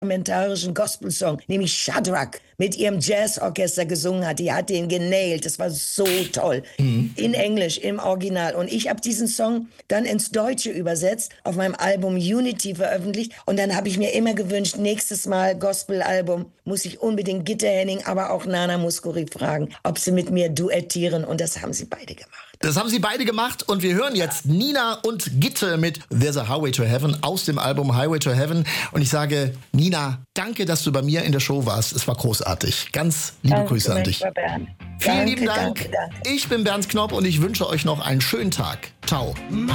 parlamentarischen Gospelsong, nämlich Shadrach, mit ihrem Jazzorchester gesungen hat. Die hat den genailt. Das war so toll. In Englisch, im Original. Und ich habe diesen Song dann ins Deutsche übersetzt, auf meinem Album Unity veröffentlicht. Und dann habe ich mir immer gewünscht, nächstes Mal Gospelalbum muss ich unbedingt Gitte Henning, aber auch Nana Mouskouri fragen, ob sie mit mir duettieren. Und das haben sie beide gemacht. Das haben sie beide gemacht und wir hören jetzt Nina und Gitte mit There's a Highway to Heaven aus dem Album Highway to Heaven. Und ich sage, Nina, danke, dass du bei mir in der Show warst. Es war großartig. Ganz liebe Grüße an dich. Vielen lieben Dank. Danke. Ich bin Bernd Knopp und ich wünsche euch noch einen schönen Tag. Ciao.